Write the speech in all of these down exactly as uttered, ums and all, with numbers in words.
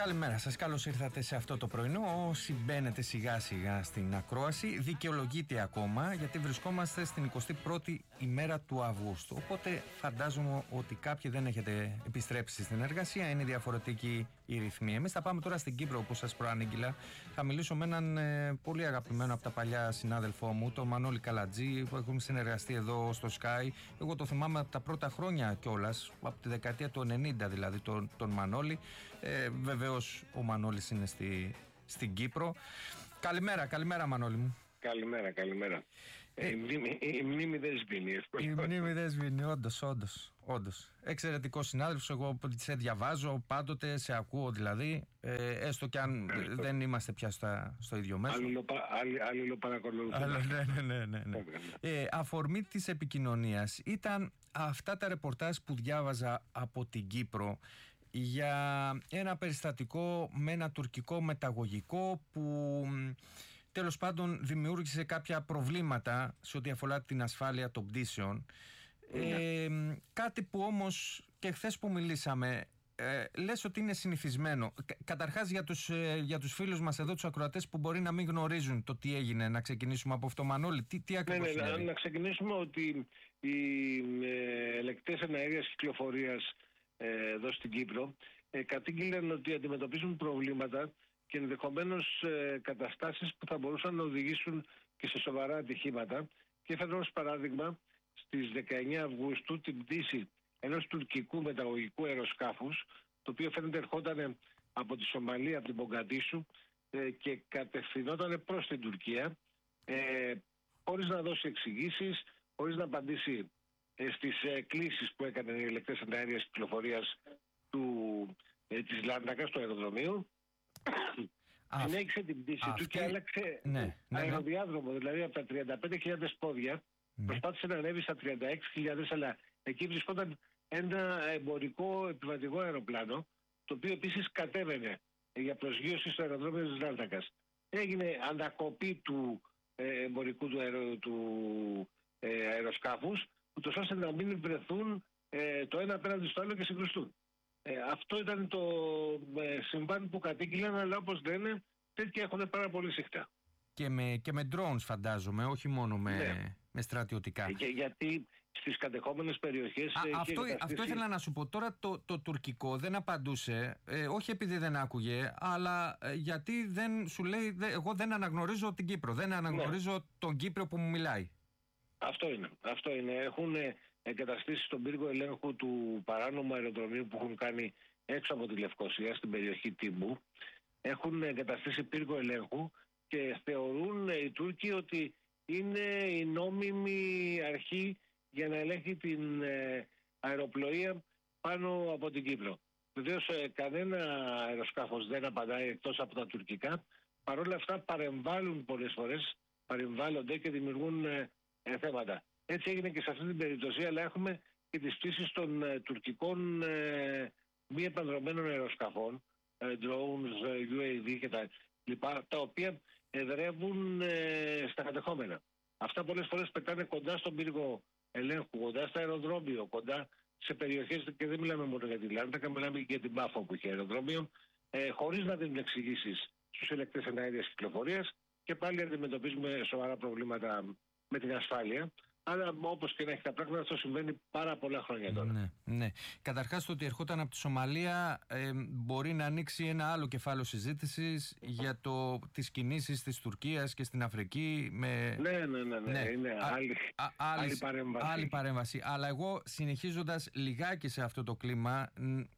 Καλημέρα σας, καλώς ήρθατε σε αυτό το πρωινό. Όσοι μπαίνετε σιγά σιγά στην ακρόαση, δικαιολογείται ακόμα γιατί βρισκόμαστε στην εικοστή πρώτη ημέρα του Αυγούστου. Οπότε φαντάζομαι ότι κάποιοι δεν έχετε επιστρέψει στην εργασία, είναι διαφορετική η ρυθμή. Εμείς θα πάμε τώρα στην Κύπρο, όπως σας προανήγγειλα. Θα μιλήσω με έναν ε, πολύ αγαπημένο από τα παλιά συνάδελφό μου, τον Μανώλη Καλατζή, που έχουμε συνεργαστεί εδώ στο Sky. Εγώ το θυμάμαι από τα πρώτα χρόνια κιόλας, από τη δεκαετία του ενενήντα δηλαδή, τον, τον Μανώλη. Ε, Βεβαίως ο Μανώλης είναι στη, στην Κύπρο. Καλημέρα, καλημέρα Μανώλη μου. Καλημέρα, καλημέρα. Ε, η, μνήμη, η μνήμη δεν σβήνει. Η μνήμη δεν σβήνει, όντως, όντως, όντως. Εξαιρετικό συνάδελφος, εγώ σε διαβάζω πάντοτε, σε ακούω δηλαδή, ε, έστω και αν Ευχαριστώ. δεν είμαστε πια στα, στο ίδιο μέσο. Αλληλοπαρακολουθούμε. Ναι, ναι, ναι, ναι. ε, αφορμή της επικοινωνίας ήταν αυτά τα ρεπορτάζ που διάβαζα από την Κύπρο για ένα περιστατικό με ένα τουρκικό μεταγωγικό που τέλος πάντων δημιούργησε κάποια προβλήματα σε ό,τι αφορά την ασφάλεια των πτήσεων. Ε, κάτι που όμως και χθες που μιλήσαμε, ε, λες ότι είναι συνηθισμένο. Καταρχάς για τους, ε, για τους φίλους μας εδώ, τους ακροατές που μπορεί να μην γνωρίζουν το τι έγινε, να ξεκινήσουμε από αυτό Μανώλη, τι, τι ακριβώς ναι, ναι, είναι. Να ξεκινήσουμε ότι οι ε, ελεκτές εναέριας κυκλοφορίας ε, εδώ στην Κύπρο ε, κατήγγειλαν ότι αντιμετωπίζουν προβλήματα και ενδεχομένως ε, καταστάσεις που θα μπορούσαν να οδηγήσουν και σε σοβαρά ατυχήματα, και έφεραν ως παράδειγμα στις δεκαεννιά Αυγούστου την πτήση ενός τουρκικού μεταγωγικού αεροσκάφους, το οποίο φαίνεται ερχόταν από τη Σομαλία, από την Μογκαντίσου ε, και κατευθυνόταν προς την Τουρκία, ε, χωρίς να δώσει εξηγήσεις, χωρίς να απαντήσει ε, στις ε, κλήσεις που έκαναν οι ελεκτές εναέριας κυκλοφορίας του, ε, της Λάρνακας, του αεροδρομίου. Συνέχισε την πτήση αυτή... του και άλλαξε ναι, ναι, αεροδιάδρομο, δηλαδή από τα τριάντα πέντε χιλιάδες πόδια ναι. προσπάθησε να ανέβει στα τριάντα έξι χιλιάδες, αλλά εκεί βρισκόταν ένα εμπορικό επιβατικό αεροπλάνο, το οποίο επίσης κατέβαινε για προσγείωση στο αεροδρόμιο της Λάρνακας. Έγινε ανακοπή του ε, εμπορικού του, αερο, του ε, αεροσκάφους, ούτως ώστε να μην βρεθούν ε, το ένα απέναντι στο άλλο και συγκρουστούν. Ε, αυτό ήταν το ε, συμβάν που κατήγγειλαν, αλλά όπως λένε τέτοια έχουν πάρα πολύ συχνά. Και με, και με drones φαντάζομαι, όχι μόνο με, ναι. με στρατιωτικά. Και, γιατί στις κατεχόμενες περιοχές... Α, ε, αυτό, καταστήσει... αυτό ήθελα να σου πω. Τώρα το, το τουρκικό δεν απαντούσε, ε, όχι επειδή δεν άκουγε, αλλά ε, γιατί δεν σου λέει, δε, εγώ δεν αναγνωρίζω την Κύπρο, δεν αναγνωρίζω ναι. τον Κύπριο που μου μιλάει. Αυτό είναι, αυτό είναι. Έχουν εγκαταστήσει στον πύργο ελέγχου του παράνομου αεροδρομίου που έχουν κάνει έξω από τη Λευκοσία, στην περιοχή Τύμπου. Έχουν εγκαταστήσει πύργο ελέγχου και θεωρούν οι Τούρκοι ότι είναι η νόμιμη αρχή για να ελέγχει την αεροπλοεία πάνω από την Κύπρο. Βεβαίως κανένα αεροσκάφος δεν απαντάει εκτός από τα τουρκικά. Παρ' όλα αυτά παρεμβάλλουν πολλές φορές, παρεμβάλλονται και δημιουργούν ε, θέματα. Έτσι έγινε και σε αυτή την περίπτωση, αλλά έχουμε και τις πτήσεις των ε, τουρκικών ε, μη επανδρομένων αεροσκαφών, ε, drones, ε, γιου έι βι και τα λοιπά, τα οποία εδρεύουν ε, στα κατεχόμενα. Αυτά πολλές φορές πετάνε κοντά στον πύργο ελέγχου, κοντά στο αεροδρόμιο, κοντά σε περιοχές, και δεν μιλάμε μόνο για τη Λάρνακα, μιλάμε και για την Πάφο που είχε αεροδρόμιο, ε, χωρίς να δίνουν εξηγήσεις στους ελεκτές εναέριας κυκλοφορίας, και πάλι αντιμετωπίζουμε σοβαρά προβλήματα με την ασφάλεια. Αλλά όπως και να έχει τα πράγματα, αυτό συμβαίνει πάρα πολλά χρόνια τώρα. Ναι, ναι. Καταρχάς, το ότι ερχόταν από τη Σομαλία ε, μπορεί να ανοίξει ένα άλλο κεφάλαιο συζήτησης για το, τις κινήσεις της Τουρκίας και στην Αφρική. Με... Ναι, ναι, ναι, ναι. ναι. Είναι Α, άλλη, α, άλλη, άλλη, παρέμβαση. άλλη παρέμβαση. Αλλά εγώ, συνεχίζοντας λιγάκι σε αυτό το κλίμα,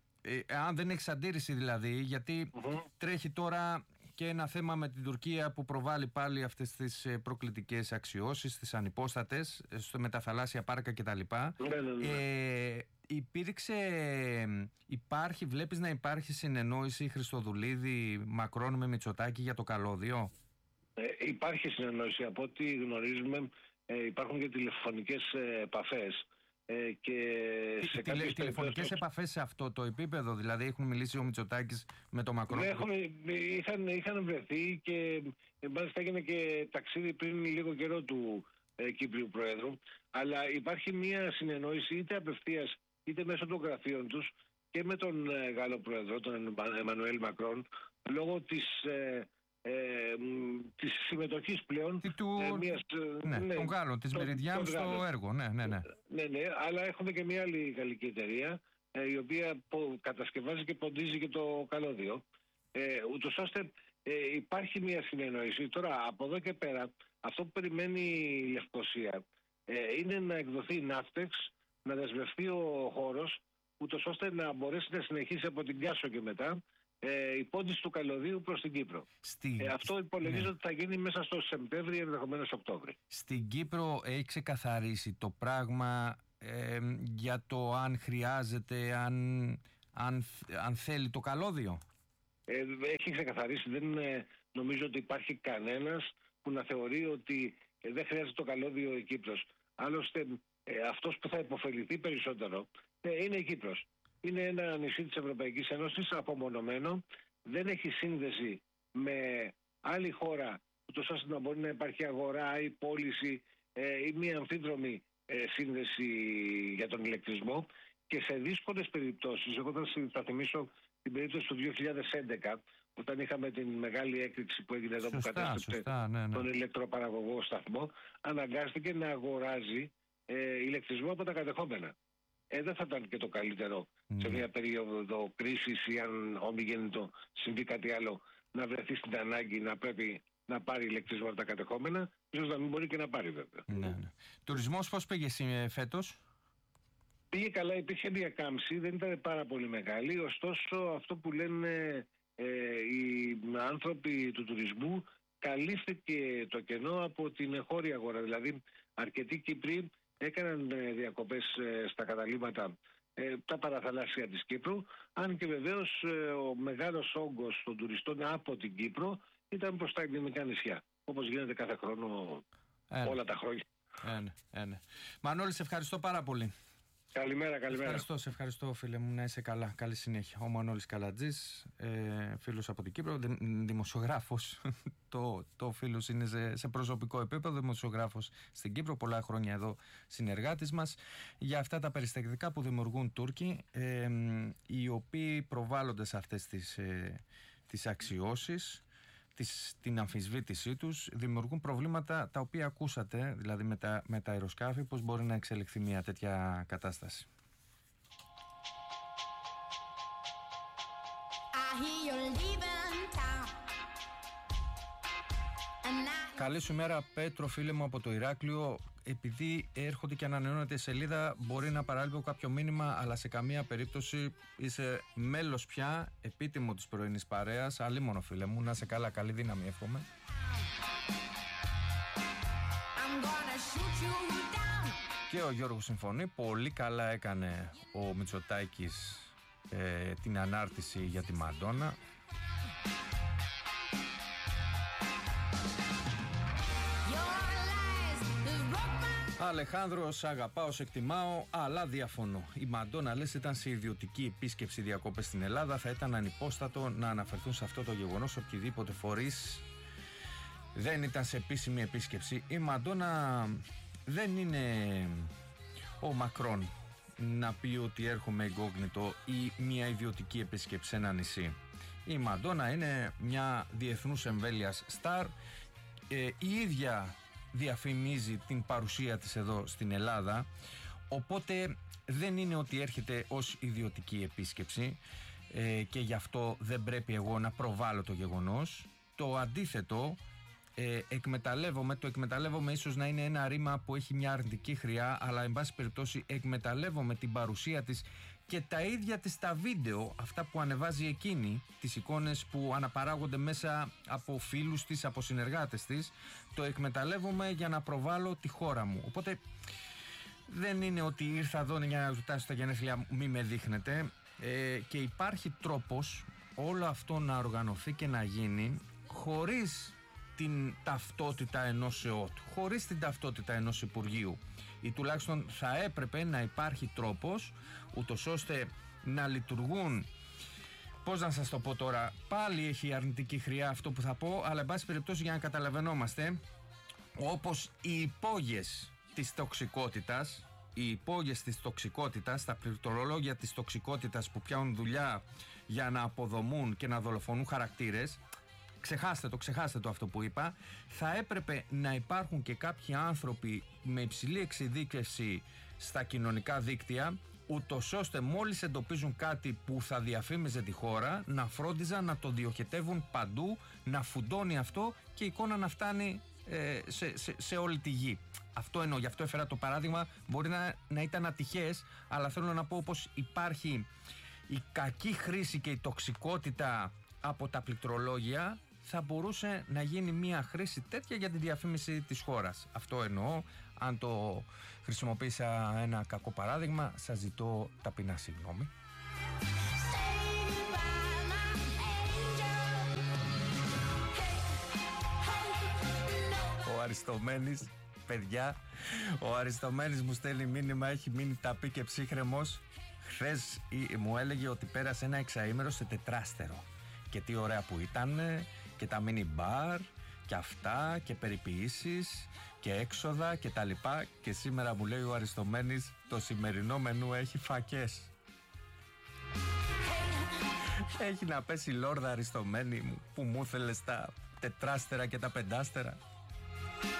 ε, αν δεν έχεις αντίρρηση δηλαδή, γιατί mm-hmm. τρέχει τώρα και ένα θέμα με την Τουρκία που προβάλλει πάλι αυτές τις προκλητικές αξιώσεις, τις ανυπόστατες, στο, με τα θαλάσσια πάρκα κτλ. Ναι, ναι, ναι. Ε, υπήρξε, υπάρχει, βλέπεις να υπάρχει συνεννόηση Χριστοδουλίδη Μακρόν με Μητσοτάκη για το καλώδιο? Ε, υπάρχει συνεννόηση. Από ό,τι γνωρίζουμε ε, υπάρχουν και τηλεφωνικές ε, επαφές. Ε, και σε Τηλε, τηλεφωνικές επαφές σε αυτό το επίπεδο, δηλαδή έχουν μιλήσει ο Μητσοτάκης με τον Μακρόν? Ναι, έχουν, είχαν, είχαν βρεθεί και μάλιστα έγινε και ταξίδι πριν λίγο καιρό του ε, Κύπριου Προέδρου, αλλά υπάρχει μια συνεννόηση είτε απευθείας είτε μέσω των γραφείων τους και με τον ε, Γάλλο Πρόεδρο, τον Εμμανουέλ Μακρόν, λόγω της, ε, ε, της συμμετοχής πλέον του, ε, μιας, ναι, ναι, των Γάλλων, της Meridian στο έργο. Ναι, ναι, ναι. ναι, ναι, αλλά έχουμε και μια άλλη γαλλική εταιρεία, ε, η οποία κατασκευάζει και ποντίζει και το καλώδιο, ε, ούτως ώστε ε, υπάρχει μια συνεννόηση. Τώρα, από εδώ και πέρα, αυτό που περιμένει η Λευκοσία ε, είναι να εκδοθεί η Ναύτεξ, να δεσμευτεί ο χώρος, ούτως ώστε να μπορέσει να συνεχίσει από την Κάσο και μετά ε, η πόντιση του καλωδίου προς την Κύπρο. Στη... Ε, αυτό υπολογίζω ναι. ότι θα γίνει μέσα στο Σεπτέμβριο, ενδεχομένως Οκτώβριο. Στην Κύπρο έχει ξεκαθαρίσει το πράγμα ε, για το αν χρειάζεται, αν, αν, αν θέλει το καλώδιο. Ε, έχει ξεκαθαρίσει. Δεν ε, νομίζω ότι υπάρχει κανένας που να θεωρεί ότι ε, δεν χρειάζεται το καλώδιο η Κύπρος. Άλλωστε ε, αυτός που θα υποφεληθεί περισσότερο ε, είναι η Κύπρος. Είναι ένα νησί της Ευρωπαϊκής Ένωσης, απομονωμένο, δεν έχει σύνδεση με άλλη χώρα, ούτως ώστε να μπορεί να υπάρχει αγορά ή πώληση ε, ή μία αμφίδρομη ε, σύνδεση για τον ηλεκτρισμό, και σε δύσκολες περιπτώσεις, εγώ θα, θα θυμίσω την περίπτωση του δύο χιλιάδες έντεκα, όταν είχαμε την μεγάλη έκρηξη που έγινε εδώ, σωστά, που κατέστρεψε ναι, ναι. τον ηλεκτροπαραγωγό σταθμό, αναγκάστηκε να αγοράζει ε, ηλεκτρισμό από τα κατεχόμενα. Ε, δεν θα ήταν και το καλύτερο mm. σε μια περίοδο κρίσης ή αν ομιγέννητο συμβεί κάτι άλλο, να βρεθεί στην ανάγκη να πρέπει να πάρει ηλεκτρισμό από τα κατεχόμενα, ίσως να μην μπορεί και να πάρει βέβαια. Ναι, ναι. Τουρισμός πώς πήγε φέτος? Πήγε καλά, υπήρχε μια κάμψη, δεν ήταν πάρα πολύ μεγάλη, ωστόσο αυτό που λένε ε, οι άνθρωποι του τουρισμού, καλύφθηκε το κενό από την εγχώρια αγορά. Δηλαδή αρκετοί Κύπροι έκαναν ε, διακοπές ε, στα καταλύματα ε, τα παραθαλάσσια της Κύπρου, αν και βεβαίως ε, ο μεγάλος όγκος των τουριστών από την Κύπρο ήταν προς τα ελληνικά νησιά, όπως γίνεται κάθε χρόνο, ένα. όλα τα χρόνια. Ένα, ένα. Μανώλη, σε ευχαριστώ πάρα πολύ. Καλημέρα, καλημέρα. Ευχαριστώ, σε ευχαριστώ φίλε μου, να είσαι καλά. Καλή συνέχεια. Ο Μανώλης Καλατζής, ε, φίλος από την Κύπρο, δημοσιογράφος. το, το φίλος είναι σε, σε προσωπικό επίπεδο, δημοσιογράφος στην Κύπρο, πολλά χρόνια εδώ συνεργάτης μας. Για αυτά τα περιστατικά που δημιουργούν Τούρκοι, ε, οι οποίοι προβάλλονται σε αυτές τις, ε, τις αξιώσεις, την αμφισβήτησή τους, δημιουργούν προβλήματα τα οποία ακούσατε, δηλαδή με τα, με τα αεροσκάφη, πώς μπορεί να εξελιχθεί μια τέτοια κατάσταση. Καλή σου μέρα, Πέτρο, φίλε μου από το Ηράκλειο. Επειδή έρχονται και ανανεώνεται η σελίδα, μπορεί να παράλειπω κάποιο μήνυμα, αλλά σε καμία περίπτωση είσαι μέλος πια, επίτιμο της πρωινής παρέας. Αλίμονο, φίλε μου, να σε καλά, καλή δύναμη, εύχομαι. Και ο Γιώργος συμφωνεί, πολύ καλά έκανε ο Μητσοτάκης ε, την ανάρτηση για τη Μαντόνα. Αλεχάνδρος, αγαπάω, σε εκτιμάω, αλλά διαφωνώ. Η Μαντόνα, λες, ήταν σε ιδιωτική επίσκεψη διακοπές στην Ελλάδα. Θα ήταν ανυπόστατο να αναφερθούν σε αυτό το γεγονός οποιοδήποτε φορείς. Δεν ήταν σε επίσημη επίσκεψη. Η Μαντόνα δεν είναι ο Μακρόν να πει ότι έρχομαι εγκόγνητο ή μια ιδιωτική επίσκεψη σε ένα νησί. Η Μαντόνα είναι μια διεθνούς εμβέλειας στάρ. Ε, η ίδια διαφημίζει την παρουσία της εδώ στην Ελλάδα, οπότε δεν είναι ότι έρχεται ως ιδιωτική επίσκεψη ε, και γι' αυτό δεν πρέπει εγώ να προβάλλω το γεγονός. Το αντίθετο, ε, εκμεταλλεύομαι, το εκμεταλλεύομαι ίσως να είναι ένα ρήμα που έχει μια αρνητική χρειά, αλλά εν πάση περιπτώσει εκμεταλλεύομαι την παρουσία της και τα ίδια της τα βίντεο, αυτά που ανεβάζει εκείνη, τις εικόνες που αναπαράγονται μέσα από φίλους της, από συνεργάτες της, το εκμεταλλεύομαι για να προβάλλω τη χώρα μου. Οπότε δεν είναι ότι ήρθα εδώ για να ρωτάσω τα γενέθλιά μου, μη με δείχνετε, ε, και υπάρχει τρόπος όλο αυτό να οργανωθεί και να γίνει χωρίς την ταυτότητα ενός ΕΟΤ, χωρίς την ταυτότητα ενός Υπουργείου, ή τουλάχιστον θα έπρεπε να υπάρχει τρόπος ούτως ώστε να λειτουργούν, πώς να σας το πω τώρα, πάλι έχει αρνητική χρειά αυτό που θα πω, αλλά εν πάση περιπτώσει για να καταλαβαίνόμαστε, όπως οι υπόγειες της τοξικότητας, οι υπόγειες της τοξικότητας, τα πληκτρολόγια της τοξικότητας που πιάνουν δουλειά για να αποδομούν και να δολοφονούν χαρακτήρες, ξεχάστε το, ξεχάστε το αυτό που είπα, θα έπρεπε να υπάρχουν και κάποιοι άνθρωποι με υψηλή εξειδίκευση στα κοινωνικά δίκτυα, ούτως ώστε μόλις εντοπίζουν κάτι που θα διαφήμιζε τη χώρα, να φρόντιζαν να το διοχετεύουν παντού, να φουντώνει αυτό και η εικόνα να φτάνει ε, σε, σε, σε όλη τη γη. Αυτό εννοώ, γι' αυτό έφερα το παράδειγμα. Μπορεί να, να ήταν ατυχές, αλλά θέλω να πω πως υπάρχει η κακή χρήση και η τοξικότητα από τα πληκτρολόγια. Θα μπορούσε να γίνει μια χρήση τέτοια για τη διαφήμιση της χώρας. Αυτό εννοώ. Αν το χρησιμοποίησα ένα κακό παράδειγμα, σας ζητώ ταπεινά συγγνώμη. Ο Αριστομένης, παιδιά, ο Αριστομένης μου στέλνει μήνυμα, έχει μείνει ταπεί και ψύχρεμος. Χθες μου έλεγε ότι πέρασε ένα εξαήμερο σε τετράστερο. Και τι ωραία που ήταν, και τα mini bar και αυτά και περιποιήσεις και έξοδα και τα λοιπά. Και σήμερα μου λέει ο Αριστομένης, το σημερινό μενού έχει φακές. Έχει να πέσει λόρδα Αριστομένη μου που μου ήθελες τα τετράστερα και τα πεντάστερα.